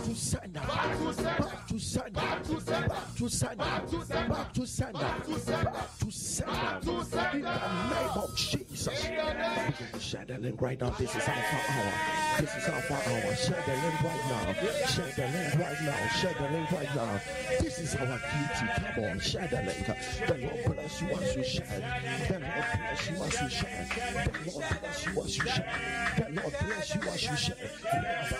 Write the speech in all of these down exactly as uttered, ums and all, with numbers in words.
to sender, back to sender, back to sender, back to sender, back to sender, back to sender, back to sender, back to sender, in the name of Jesus. Share the link right now. This is Alpha Hour. This is Alpha Hour. Share the link right now. Share the link right now. Share the link right now. This is our duty. Come on, share the link. The Lord bless you as you share. The Lord bless you as you share. The Lord bless you as you share. The Lord bless you as you share. The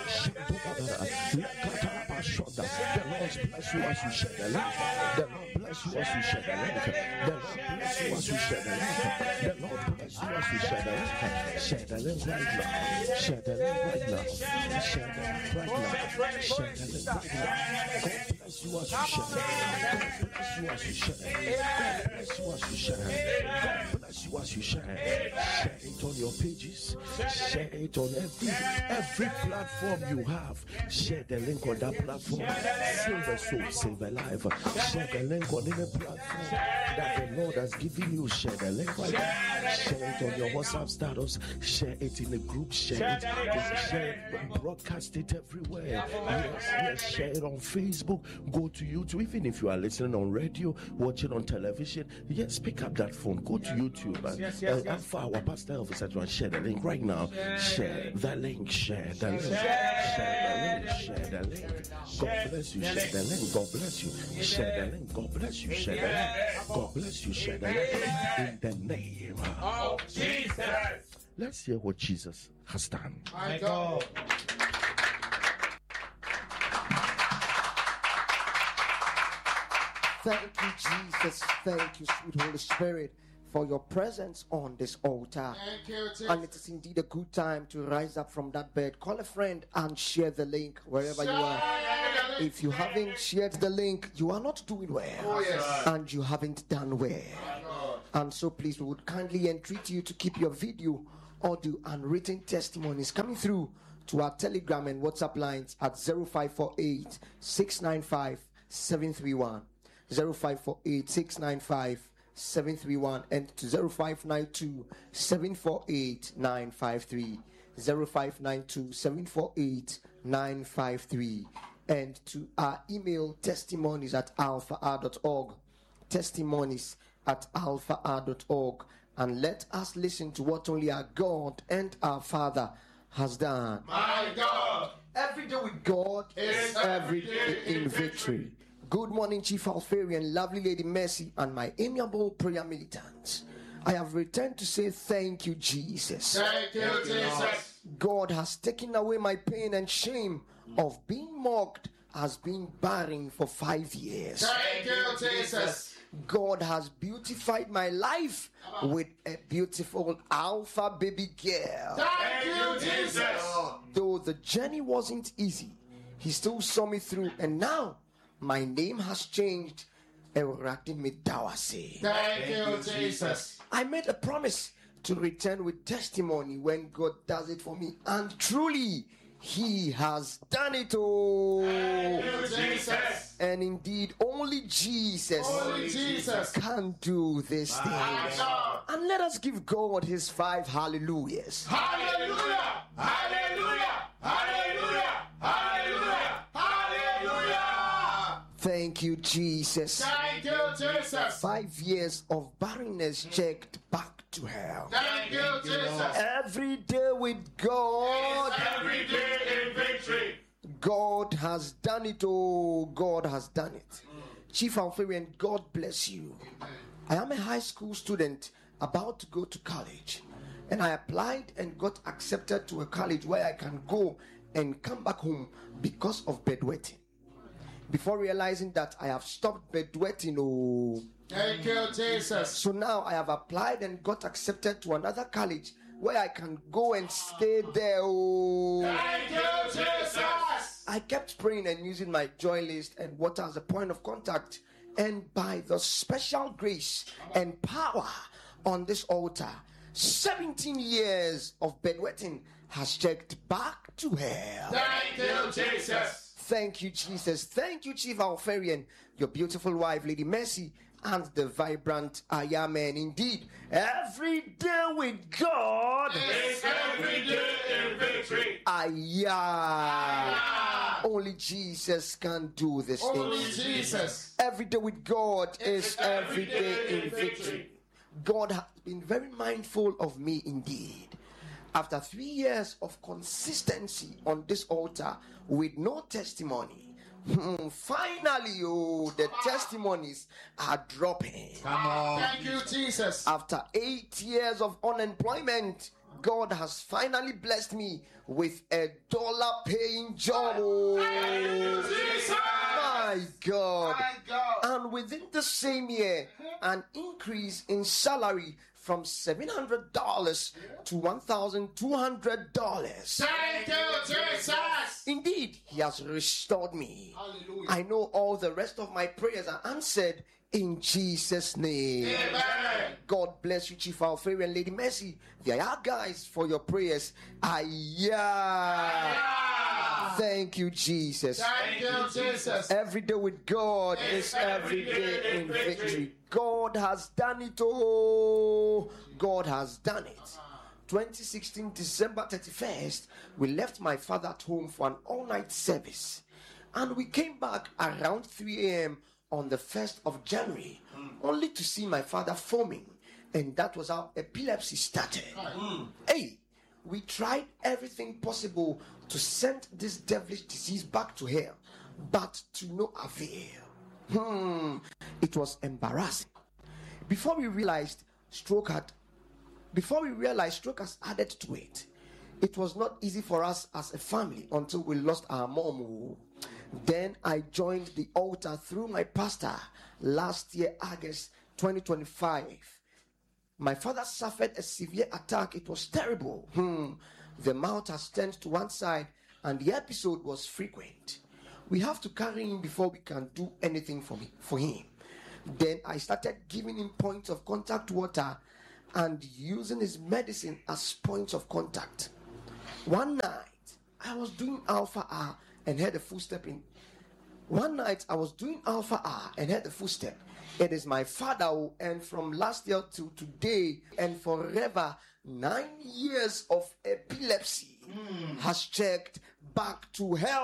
Lord bless you as you share the link. The Lord bless you as you share the link. The Lord bless you as you share the link. The Lord bless you as you share the link. Share the link right now. Share the link right now. Share the link right now. Share the link right now. God bless you as you share. God bless you as you share. God bless you as you share. God bless you as you share. Share it on your pages. Share it on every every platform you have. Share the link on that platform. Save a soul, save a life. Share the link on any platform that the Lord has given you. Share the link right now. Share it on your WhatsApp status. Share it in the group. Share it. Share it. Broadcast it everywhere. Yes, yes. Share it on Facebook. Go to YouTube. Even if you are listening on radio, watching on television, yes, pick up that phone. Go to YouTube and, yes, yes, yes. and for our pastor officer to share the link right now. Share the link. Share the link. Share the link. Share the link. God bless you. Share the link. God bless you. Share the link. God bless you. Share the link. God bless you. Share the link. In the name of Jesus. Let's hear what Jesus has done. My God. Thank you, Jesus. Thank you, sweet Holy Spirit, for your presence on this altar. Thank you, Jesus. And it is indeed a good time to rise up from that bed. Call a friend and share the link wherever you are. If you haven't shared the link, you are not doing well. Oh, yes. And you haven't done well. And so please, we would kindly entreat you to keep your video, audio, and written testimonies coming through to our Telegram and WhatsApp lines at zero five four eight, six nine five, seven three one. zero five four eight, six nine five, seven three one and to zero five nine two, seven four eight, nine five three. zero five nine two, seven four eight, nine five three. And to our email, testimonies at alpha r dot org. Testimonies at alpha r dot org. And let us listen to what only our God and our Father has done. My God. Every day with God is every day in victory. Good morning, Chief Alfarian, lovely Lady Mercy, and my amiable prayer militants. I have returned to say thank you, Jesus. Thank you, Jesus. God has taken away my pain and shame of being mocked as being barren for five years. Thank you, Jesus. God has beautified my life with a beautiful alpha baby girl. Thank you, Jesus. Though the journey wasn't easy, He still saw me through, and now my name has changed. Thank you, Jesus. I made a promise to return with testimony when God does it for me, and truly He has done it. Oh, thank you, Jesus. And indeed, only Jesus, only Jesus can do this thing. And let us give God His five hallelujahs. Hallelujah! Hallelujah! Hallelujah! Hallelujah! Hallelujah! Thank you, Jesus. Thank you, Jesus. Five years of barrenness checked back to hell. Thank you, Jesus. Every day with God. It's every day in victory. God has done it. Oh, God has done it. Mm. Chief Alfarian, God bless you. I am a high school student about to go to college, and I applied and got accepted to a college where I can go and come back home because of bedwetting. Before realizing that I have stopped bedwetting, oh, thank you, Jesus. So now I have applied and got accepted to another college where I can go and stay there. Oh, thank you, Jesus. I kept praying and using my joy list and water as a point of contact, and by the special grace and power on this altar, seventeen years of bedwetting has checked back to hell. Thank you, Jesus. Thank you, Jesus. Thank you, Chief Alfarian, your beautiful wife, Lady Mercy, and the vibrant Ayaman. Indeed, every day with God is every day in victory. Ayah. Only Jesus can do this Only thing. Jesus. Every day with God is every day in victory. God has been very mindful of me indeed. After three years of consistency on this altar with no testimony, Hmm, finally, oh, the testimonies are dropping. Come on. Thank you, Jesus. After eight years of unemployment, God has finally blessed me with a dollar paying job. Oh, my God. My God. And within the same year, an increase in salary from seven hundred dollars to one thousand two hundred dollars. Thank you, Jesus. Indeed, He has restored me. Hallelujah. I know all the rest of my prayers are answered in Jesus' name. Amen. God bless you, Chief Alfred and Lady Mercy. There are guys for your prayers. Ayah. Thank you, Jesus. Thank you, Jesus. Every day with God is every day in victory. God has done it. Oh, God has done it. twenty sixteen, December thirty-first, we left my father at home for an all-night service. And we came back around three a.m. on the first of January, only to see my father foaming. And that was how epilepsy started. Hey, we tried everything possible to send this devilish disease back to hell, but to no avail. Hmm, it was embarrassing. Before we realized stroke had, before we realized stroke has added to it, it was not easy for us as a family until we lost our mom. Then I joined the altar through my pastor last year, August twenty twenty-five. My father suffered a severe attack. It was terrible. Hmm. The mouth has turned to one side and the episode was frequent. We have to carry him before we can do anything for me for him. Then I started giving him points of contact water and using his medicine as points of contact. One night, I was doing Alpha R and heard a footstep in. One night, I was doing Alpha R and heard a footstep. It is my father who, and from last year to today and forever, nine years of epilepsy mm. has checked back to hell.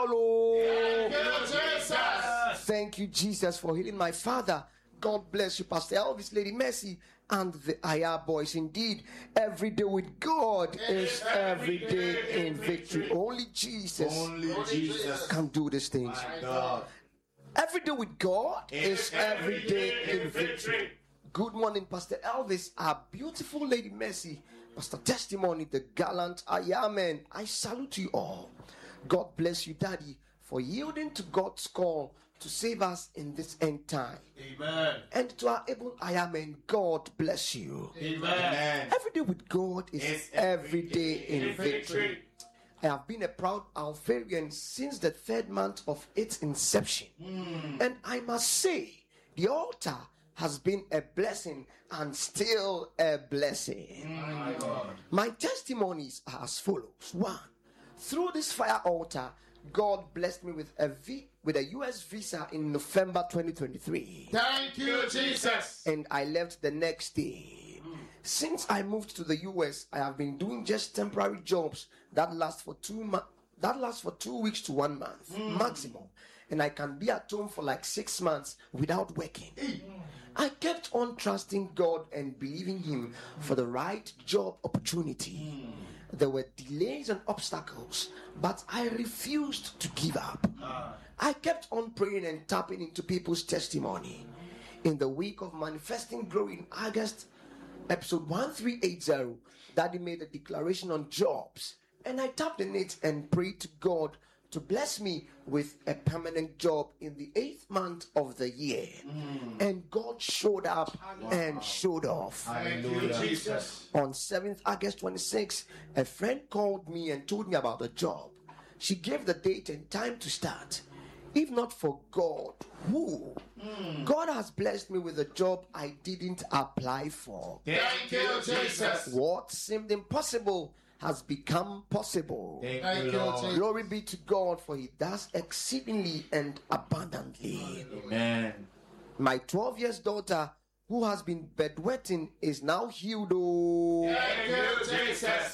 Oh. Thank you, Jesus. Thank you, Jesus, for healing my father. God bless you, Pastor Elvis, Lady Mercy, and the Ayah boys. Indeed, every day with God is every day in victory. Only Jesus, Only Jesus can do these things. My God. Every day with God is every day in victory. Good morning, Pastor Elvis, our beautiful Lady Mercy, Pastor Testimony, the gallant Ayah men. I salute you all. God bless you, Daddy, for yielding to God's call to save us in this end time. Amen. And to our able Ayah men, God bless you. Amen. Every day with God is It's every day in victory. victory. I have been a proud Alpharian since the third month of its inception. Mm. And I must say, the altar has been a blessing and still a blessing. Mm. My God. My testimonies are as follows. One, through this fire altar, God blessed me with a v- with a U S visa in November twenty twenty-three. Thank you, Jesus. And I left the next day. Mm. Since I moved to the U S, I have been doing just temporary jobs that last for two months. That lasts for two weeks to one month mm. maximum, and I can be at home for like six months without working. Mm. I kept on trusting God and believing Him for the right job opportunity. Mm. There were delays and obstacles, but I refused to give up. Uh. I kept on praying and tapping into people's testimony. In the week of Manifesting Glory in August, episode one three eight zero, Daddy made a declaration on jobs, and I tapped in it and prayed to God to bless me with a permanent job in the eighth month of the year. Mm. And God showed up wow. and showed off. Hallelujah. Thank you, Jesus. On seventh August twenty-sixth, a friend called me and told me about the job. She gave the date and time to start. If not for God, who? Mm. God has blessed me with a job I didn't apply for. Thank you, Jesus. What seemed impossible has become possible. Thank, Thank you, Lord. Glory be to God, for He does exceedingly and abundantly. Amen. My twelve years daughter, who has been bedwetting, is now healed. Oh. Thank you, Jesus.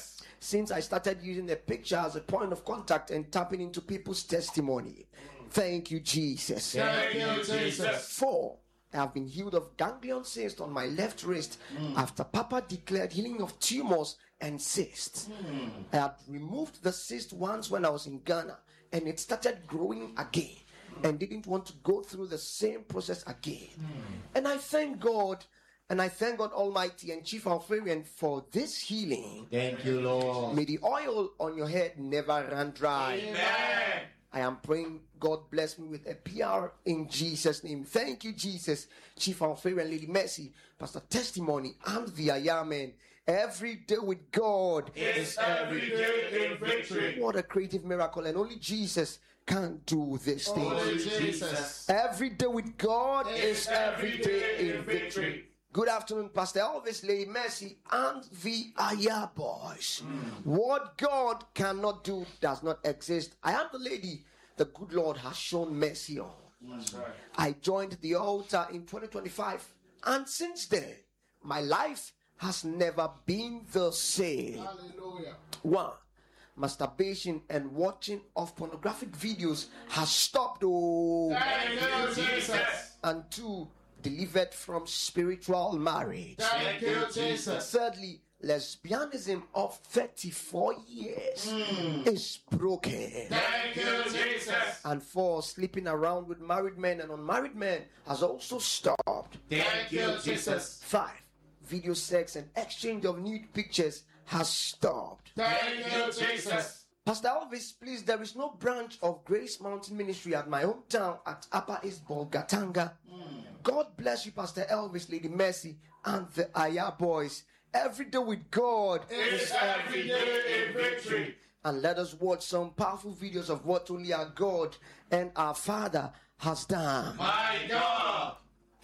since I started using the picture as a point of contact and tapping into people's testimony. Thank you, Jesus. Thank you, Jesus. Four, I have been healed of ganglion cyst on my left wrist mm. after Papa declared healing of tumors and cysts. Mm. I had removed the cyst once when I was in Ghana, and it started growing again mm. and didn't want to go through the same process again. Mm. And I thank God, and I thank God Almighty and Chief Alfarian for this healing. Thank you, Lord. May the oil on your head never run dry. Amen. I am praying God bless me with a P R in Jesus' name. Thank you, Jesus. Chief Alfarian, Lady Mercy, Pastor Testimony, and the Ayamen. Every day with God is every day in victory. What a creative miracle, and only Jesus can do this thing. Only Jesus. Every day with God is every day in victory. Good afternoon, Pastor Elvis, Lady Mercy, and the Aya Boys. Mm. What God cannot do does not exist. I am the lady the good Lord has shown mercy on. That's right. I joined the altar in twenty twenty-five, and since then, my life has never been the same. Hallelujah. One, masturbation and watching of pornographic videos has stopped. Oh, thank you, Jesus. And two, delivered from spiritual marriage. Thank you, Jesus. Thirdly, lesbianism of thirty-four years mm. is broken. Thank you, Jesus. And four, sleeping around with married men and unmarried men has also stopped. Thank you, Jesus. Five, video sex and exchange of nude pictures has stopped. Thank you, Jesus. Pastor Elvis, please, there is no branch of Grace Mountain Ministry at my hometown at Upper East Bolgatanga. Mm. God bless you, Pastor Elvis, Lady Mercy, and the Aya Boys. Every day with God is every day in victory. And let us watch some powerful videos of what only our God and our Father has done. My God.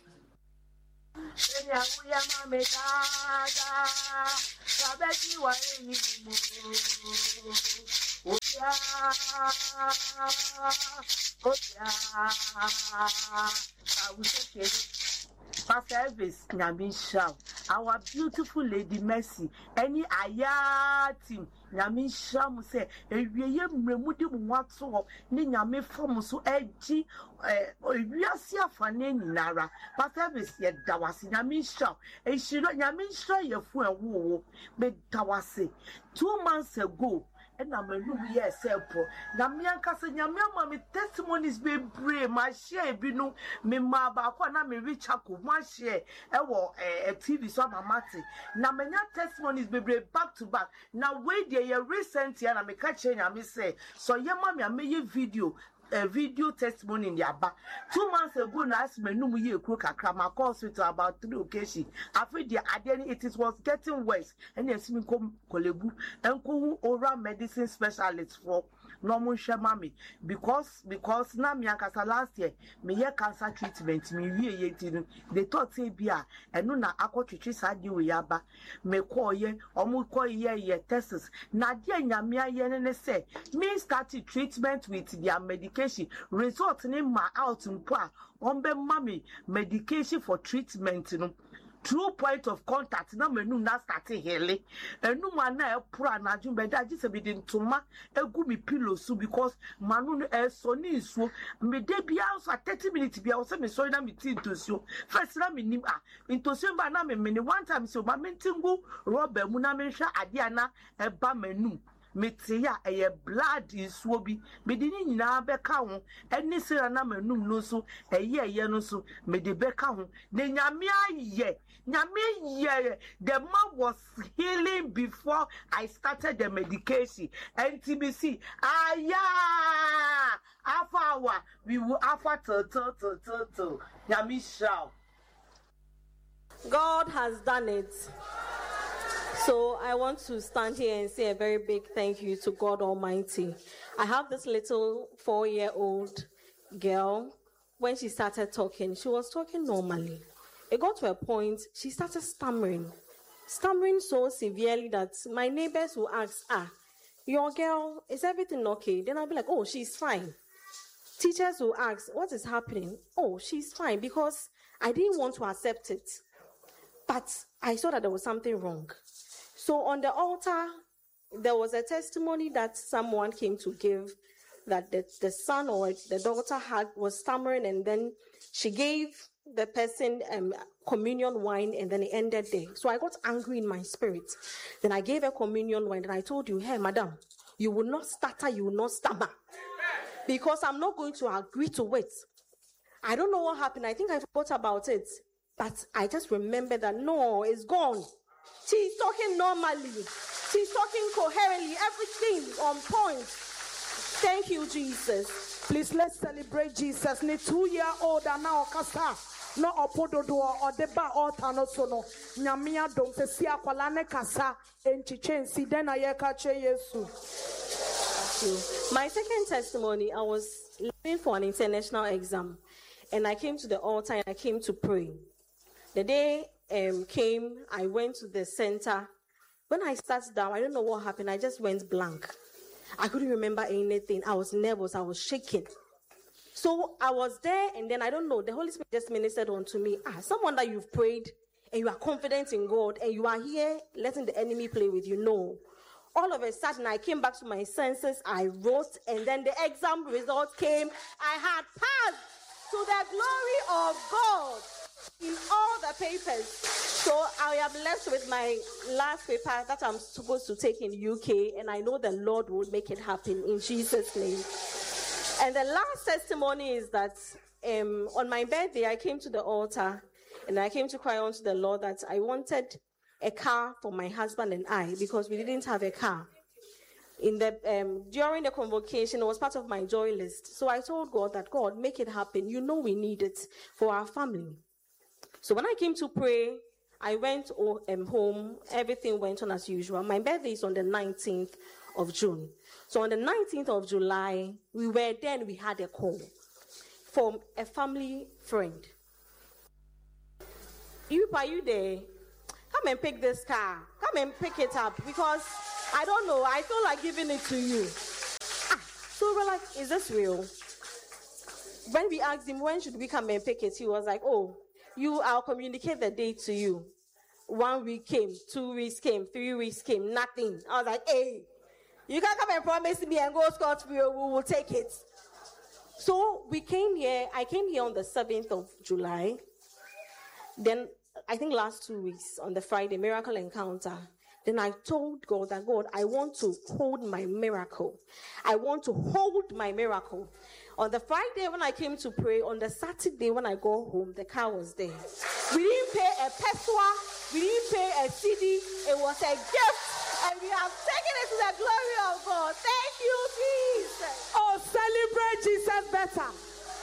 Pastor Elvis Nyamisha, our beautiful Lady Mercy, any Aya team, Nyamisha mu say, ewiye mremudi mwatso ni nyame fam so egi ewiase afane nyinara. Pastor Elvis ye dawasi Nyamisha, e shiro Nyamisha ye fu enwo be dawasi. Two months ago, and I'm a new year self. Namianka say Nyamiama me testimonies be brave, my share be no me ma ba kwa na me reach ako my share ewo a T V so mamati. Na menya testimonies be brave back to back. Now wait there ye recent year na me catch Nyami say so ye ma me ameye video a video testimony in the Abba. Two months ago, na asked me no ye crook a cram hospital about three occasions. After the identity, it was getting worse. And yes, me come kolebu and ko oral medicine specialist for normal shamami because because na me ankasa last year me ye cancer treatment me wie ye tin they thought say bia eno na akotwetwe sade we yaba me call ye omo call ye ye tests na de nyame aye ne say me started treatment with their medication result ni ma out mpo a on be mami medication for treatment no true point of contact na menu na start hele enu ma na e pro anaju be da gise be din toma egu mi pillow so because manu no e so ni nsuo me de bia so thirty minutes bia o se me so na me tin to so first na me nim ah into so ba na me me one time so ma me tingu rubber mu na me hwa ade ana e ba manu metia eye blood isuo bi me di ni nyina be ka ho eni sira na manum no so eye eye no so me de be ka ho ne nyame aye nyame ye the man was healing before I started the medication N T B C aya afawa we will afa to to to to to nyame shout. God has done it. So I want to stand here and say a very big thank you to God Almighty. I have this little four-year-old girl. When she started talking, she was talking normally. It got to a point, she started stammering. Stammering so severely that my neighbors will ask, ah, your girl, is everything okay? Then I'll be like, oh, she's fine. Teachers will ask, what is happening? Oh, she's fine, because I didn't want to accept it. But I saw that there was something wrong. So on the altar, there was a testimony that someone came to give that the, the son or the daughter had was stammering, and then she gave the person um, communion wine, and then it ended there. So I got angry in my spirit. Then I gave her communion wine, and I told you, hey, madam, you will not stutter, you will not stammer, because I'm not going to agree to it. I don't know what happened. I think I forgot about it, but I just remember that, no, it's gone. She's talking normally. She's talking coherently. Everything on point. Thank you, Jesus. Please, let's celebrate Jesus. Ni two-year-old and now kasa. No opododo or deba or tanosono. Nyamia dom se siya kwalane kasa. Enchichensi dena yekache Yesu. My second testimony, I was leaving for an international exam, and I came to the altar and I came to pray. The day um, came, I went to the center. When I sat down, I don't know what happened. I just went blank. I couldn't remember anything. I was nervous. I was shaking. So I was there, and then I don't know. The Holy Spirit just ministered unto me. Ah, someone that you've prayed, and you are confident in God, and you are here letting the enemy play with you. No. All of a sudden, I came back to my senses. I wrote, and then the exam result came. I had passed to the glory of God in all the papers. So I am left with my last paper that I'm supposed to take in U K, and I know the Lord will make it happen in Jesus' name. And the last testimony is that um, on my birthday, I came to the altar, and I came to cry unto the Lord that I wanted a car for my husband and I, because we didn't have a car. In the um, during the convocation, it was part of my joy list. So I told God that, God, make it happen. You know we need it for our family. So when I came to pray, I went um, home. Everything went on as usual. My birthday is on the nineteenth of June. So on the nineteenth of July, we were there and we had a call from a family friend. You, are you there? Come and pick this car. Come and pick it up, because I don't know. I feel like giving it to you. Ah, so we're like, is this real? When we asked him, when should we come and pick it? He was like, oh, you, I'll communicate the date to you. One week came, two weeks came, three weeks came, nothing. I was like, hey, you can't come and promise me and go scot-free, we will take it. So we came here. I came here on the seventh of July. Then I think last two weeks on the Friday, miracle encounter. Then I told God that, God, I want to hold my miracle. I want to hold my miracle. On the Friday when I came to pray, on the Saturday when I go home, the car was there. We didn't pay a peswa, we didn't pay a C D. It was a gift, and we have taken it to the glory of God. Thank you, Jesus. Oh, celebrate Jesus better.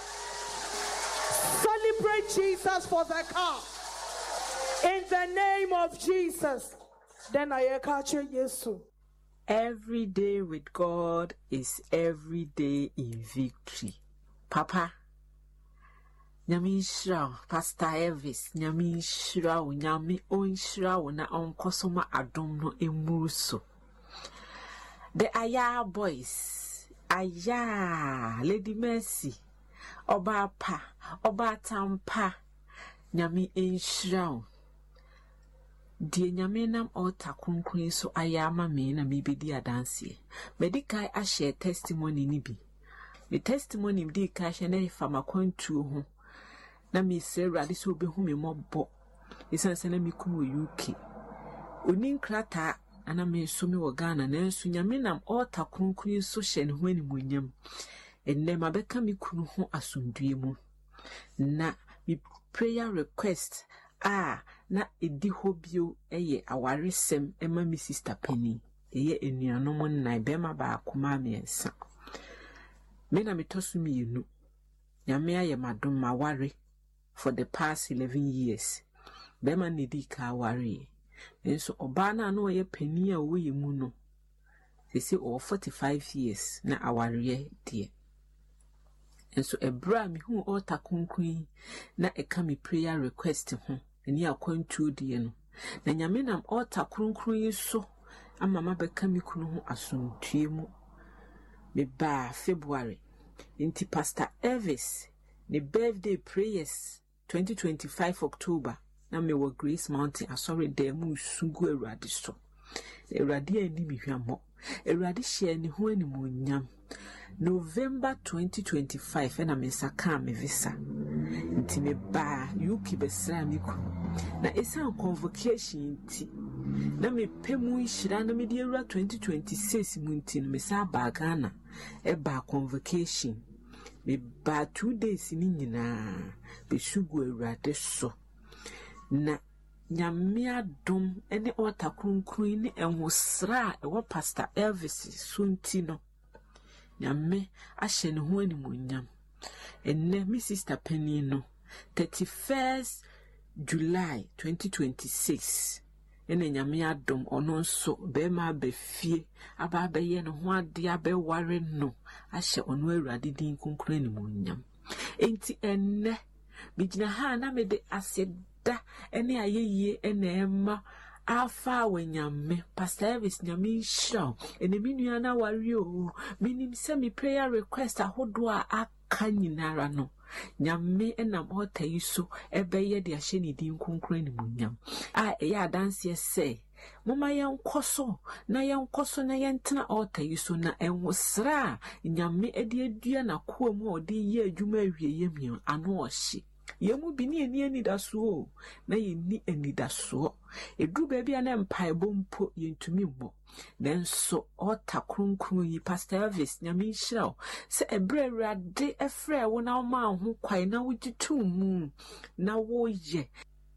Celebrate Jesus for the car. In the name of Jesus. Then I catch you. Every day with God is every day in victory. Papa, Nyami Shra, Pastor Elvis, Nyami Shra, Nyami On Shra, na on Kosoma Adomno Emuruso. The Aya boys, Aya, Lady Mercy, Oba Pa, Oba Tampa, Nyami Enshra. Die nyame nam altar kunkun so ayama me na me bedi adanse. Medikai a share testimony ni bi. Me testimony bi ka share na fa makwantuo ho. Na me sɛ Awurade so obehu me mɔbɔ. Esanse na me kum U K. Oni nkrata ana me so me wɔ Ghana na nso nyame nam altar kunkun so hye ne ho animonyam. Enne mabeka me kunu ho asomdue mu. Na me prayer request ah na edi hobio eye awaresem ema mi sister Penny eye enuanom nnan bema ba akoma me ensa me na metosu mi yenu nyame aye madom ma ware for the past eleven years bema ne di ka ware enso oba na na oye Penny a wo yemu no sese o forty-five years na aware die enso ebra mi hu altar kunkun na eka mi prayer request ho eni akwantuo die no na nyame nam altar kunkun yi so amama beka mi kunu ho asomtue mu me ba February inti Pastor Elvis the birthday prayers twenty twenty-five October na me wo Grace Mountain asori dem sugu Awurade so Awurade ani mi hwamo Eradi share ni ho animonyam. November twenty twenty-five and mesaka me visa. Nti me ba U K besra mi ku. Na esa convocation nti. Na me pemu nhira na me de ewura twenty twenty-six mu nti no me sa ba Ghana. E ba convocation. Me ba two days ni nyina. Be sugu ewurade so. Na nyame adom ene ota kronkron ni enwosra e wo Pastor Elvis sunti no. Nyame ahye ne ho animonyam. Enne mi sister Penny no thirty-first July twenty twenty-six. Ene nyame adom ono nso be ma be fie aba be ye ne ho ade abe ware no ahye ono awurade din konkron animonyam. Enti enne bigina ha na me de aseda ene ayeye ene ema Alpha wenyame Pastor Elvis nyame nhyira ene minua na ware o minim se mi prayer request ahodo a aka nyinara no nyame enam hota yiso ebeye de ahye ne din konkron ni munyam a eya adanse se mama yenkoso na yenkoso na yentena hota yiso na enwosra nyame ede adua na koa mu odi ye adwuma awie yemia ano ohye yemu bi ni eni anidaso na yeni anidaso edu ba bia na mpaebo mpo yentumi mbo nenso ota kronkron yi Pastor Elvis nyame nhyira se ebre awurade efre wo na ma ho kwai na wugitu mu na wo ye.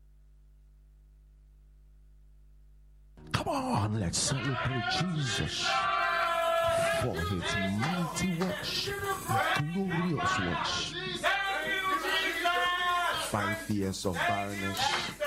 Come on, let's celebrate Jesus for his mighty works, glorious works. Five years of barrenness,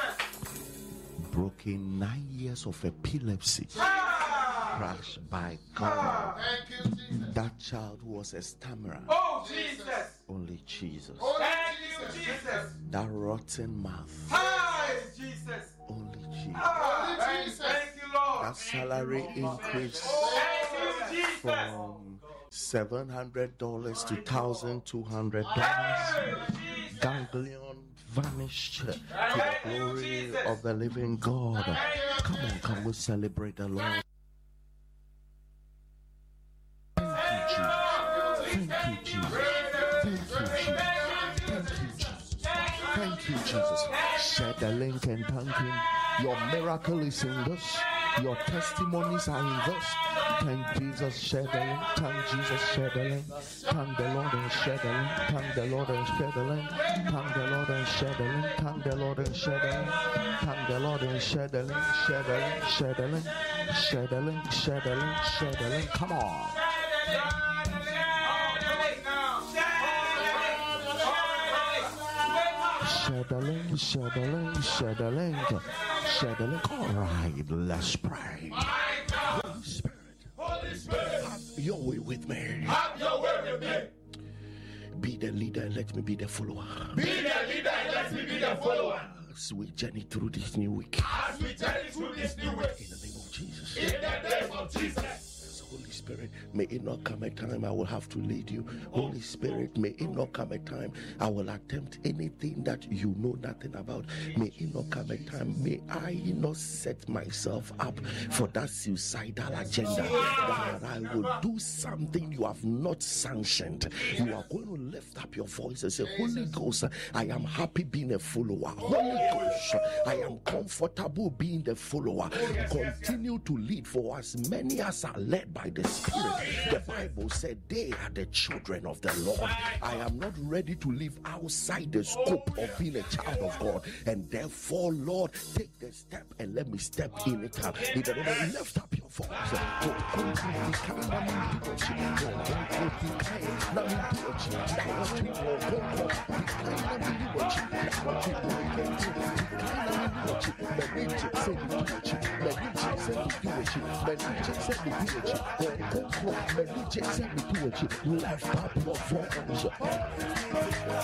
broken nine years of epilepsy, crushed by God. That child was a stammerer. Oh, Jesus. Only Jesus. Thank you, Jesus. That rotten mouth. Hi, Jesus. Only Jesus. Only Jesus. Thank you, Lord. That salary increase Thank you, Jesus. from seven hundred dollars to one thousand two hundred dollars. Ganglion vanished to the glory of the living God. Come on, come we celebrate the Lord. Thank you, Jesus. Thank you, Jesus. Thank you, Jesus. Thank you, Jesus. Share the link and thank him. Your miracle is in this. Your testimonies are in this. Thank Jesus, share the link. Thank Jesus, share the link. Thank the Lord and share the link. Thank the Lord and share the link. Thank the Lord and share the link. Thank the Lord and share the link. Thank the Lord and share the link. Share the link. Share the link. Share the link. Share the link. Share the link. Come on. Share the link. Share the link. Share the link. Share the link. All right, let's pray. Holy Spirit. Holy Spirit. Have your way with me. Have your way with me. Be the leader and let me be the follower. Be the leader and let me be the follower. As we journey through this new week. As we journey through this new week. In the name of Jesus. In the name of Jesus. Holy Spirit, may it not come a time I will have to lead you. Holy Spirit, may it not come a time I will attempt anything that you know nothing about. May it not come a time, may I not set myself up for that suicidal agenda, that I will do something you have not sanctioned. You are going to lift up your voice and say, Holy Ghost, I am happy being a follower. Holy Ghost, I am comfortable being the follower. Continue to lead for as many as are led by the Spirit. The Bible said they are the children of the Lord. I am not ready to live outside the scope of being a child of God, and therefore, Lord, take the step and let me step in it. In the name, lift up your voice. Lift up your voice.